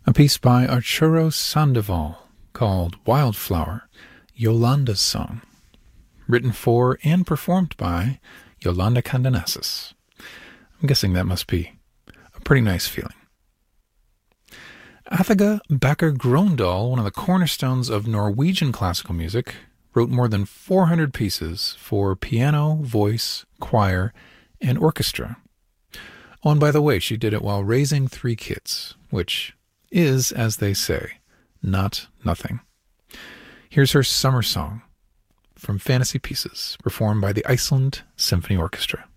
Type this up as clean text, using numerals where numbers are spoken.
A piece by Arturo Sandoval called Wildflower, Yolanda's Song, written for and performed by Yolanda Kandanassis. I'm guessing that must be a pretty nice feeling. Athaga Bakker Grøndal, one of the cornerstones of Norwegian classical music, wrote more than 400 pieces for piano, voice, choir, and orchestra. Oh, and by the way, she did it while raising 3 kids, which is, as they say, not nothing. Here's her summer song from Fantasy Pieces, performed by the Iceland Symphony Orchestra.